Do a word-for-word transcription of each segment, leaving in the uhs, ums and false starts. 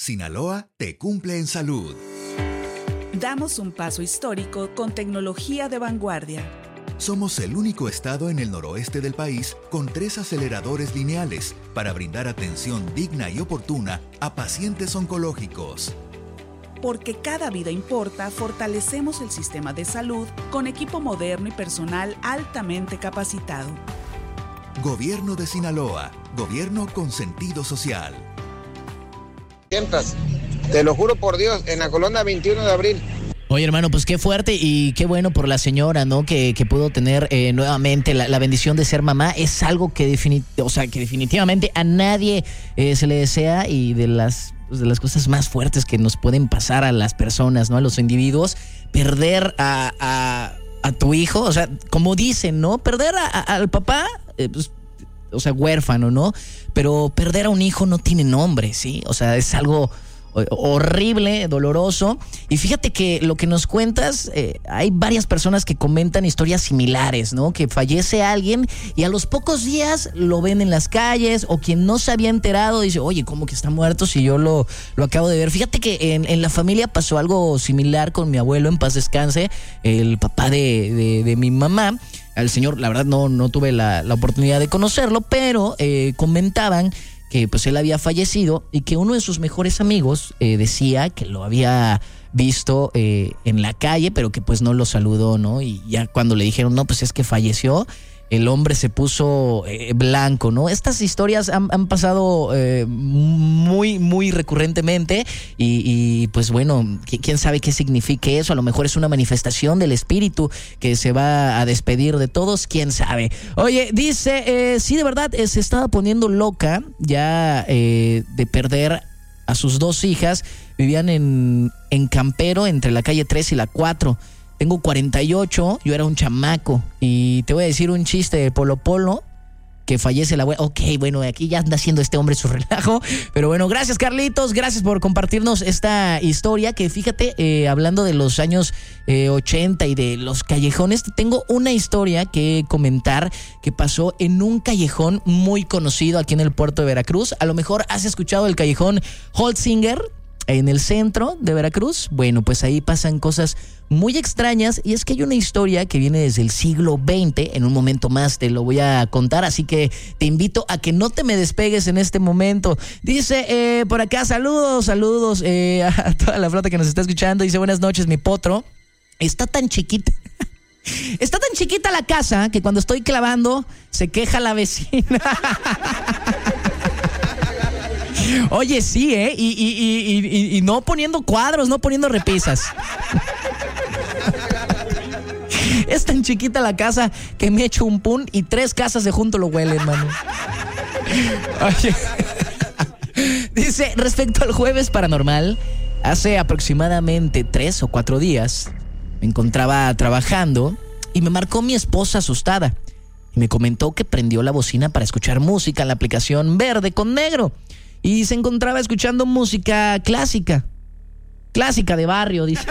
Sinaloa te cumple en salud. Damos un paso histórico con tecnología de vanguardia. Somos el único estado en el noroeste del país con tres aceleradores lineales para brindar atención digna y oportuna a pacientes oncológicos. Porque cada vida importa, fortalecemos el sistema de salud con equipo moderno y personal altamente capacitado. Gobierno de Sinaloa, gobierno con sentido social. Te lo juro por Dios, en la colonia veintiuno de abril. Oye, hermano, pues qué fuerte y qué bueno por la señora, ¿no? Que, que pudo tener eh, nuevamente la, la bendición de ser mamá. Es algo que, definit- o sea, que definitivamente a nadie eh, se le desea, y de las, pues, de las cosas más fuertes que nos pueden pasar a las personas, ¿no? A los individuos, perder a, a, a tu hijo, o sea, como dicen, ¿no? Perder a, a, al papá, eh, pues, o sea, huérfano, ¿no? Pero perder a un hijo no tiene nombre, ¿sí? O sea, es algo horrible, doloroso. Y fíjate que lo que nos cuentas, eh, hay varias personas que comentan historias similares, ¿no? Que fallece alguien y a los pocos días lo ven en las calles, o quien no se había enterado dice, oye, ¿cómo que está muerto si yo lo, lo acabo de ver? Fíjate que en, en la familia pasó algo similar con mi abuelo, en paz descanse, el papá de, de, de mi mamá. Al señor, la verdad, no, no tuve la, la oportunidad de conocerlo, pero eh, comentaban que pues él había fallecido y que uno de sus mejores amigos eh, decía que lo había visto eh, en la calle, pero que pues no lo saludó, ¿no? Y ya cuando le dijeron, no, pues es que falleció, el hombre se puso eh, blanco, ¿no? Estas historias han, han pasado eh, muy, muy recurrentemente y, y pues bueno, quién sabe qué signifique eso. A lo mejor es una manifestación del espíritu que se va a despedir de todos, quién sabe. Oye, dice, eh, sí, de verdad, eh, se estaba poniendo loca ya eh, de perder a sus dos hijas. Vivían en, en Campero, entre la calle tres y la cuatro. Tengo cuarenta y ocho, yo era un chamaco. Y te voy a decir un chiste de Polo Polo, que fallece la abuela. Ok, bueno, aquí ya anda haciendo este hombre su relajo. Pero bueno, gracias Carlitos, gracias por compartirnos esta historia. Que fíjate, eh, hablando de los años eh, ochenta y de los callejones, tengo una historia que comentar que pasó en un callejón muy conocido aquí en el puerto de Veracruz. A lo mejor has escuchado el callejón Holzinger, en el centro de Veracruz. Bueno, pues ahí pasan cosas muy extrañas, y es que hay una historia que viene desde el siglo veinte. En un momento más te lo voy a contar, así que te invito a que no te me despegues en este momento. Dice eh, por acá, saludos, saludos eh, a toda la flota que nos está escuchando. Dice, buenas noches, mi potro. Está tan chiquita Está tan chiquita la casa que cuando estoy clavando se queja la vecina. Oye, sí, ¿eh? Y, y, y, y, y no poniendo cuadros, no poniendo repisas. Es tan chiquita la casa que me echo un pun y tres casas de junto lo huelen, mano. Oye. Dice, respecto al jueves paranormal, hace aproximadamente tres o cuatro días me encontraba trabajando y me marcó mi esposa asustada y me comentó que prendió la bocina para escuchar música en la aplicación verde con negro. Y se encontraba escuchando música clásica. Clásica de barrio, dice.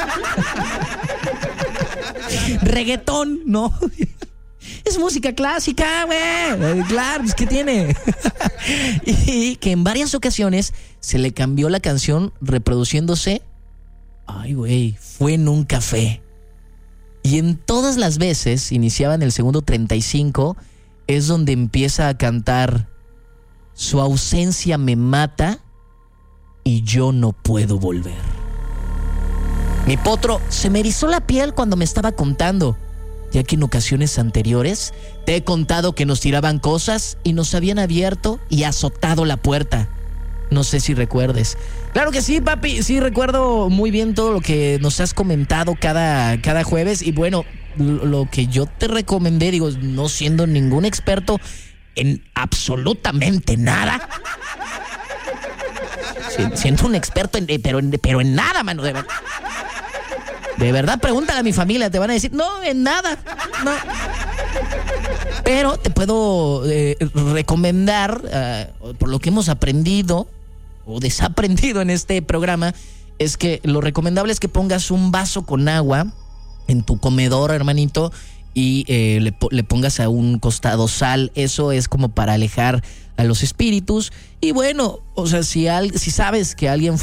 Reggaetón, ¿no? Es música clásica, güey. Claro, pues, ¿qué tiene? Y que en varias ocasiones se le cambió la canción reproduciéndose. Ay, güey, fue en un café. Y en todas las veces, iniciaba en el segundo treinta y cinco, es donde empieza a cantar: su ausencia me mata y yo no puedo volver. Mi potro, se me erizó la piel cuando me estaba contando, ya que en ocasiones anteriores te he contado que nos tiraban cosas y nos habían abierto y azotado la puerta. No sé si recuerdes. Claro que sí, papi, sí recuerdo muy bien todo lo que nos has comentado cada, cada jueves. Y bueno, lo, lo que yo te recomendé, digo, no siendo ningún experto en absolutamente nada. Siento un experto en, pero, en, pero en nada, mano, de verdad. De verdad, pregúntale a mi familia, te van a decir, no, en nada, no. Pero te puedo eh, recomendar, uh, por lo que hemos aprendido o desaprendido en este programa, es que lo recomendable es que pongas un vaso con agua en tu comedor, hermanito, y eh, le, le pongas a un costado sal. Eso es como para alejar a los espíritus. Y bueno, o sea, si, al, si sabes que alguien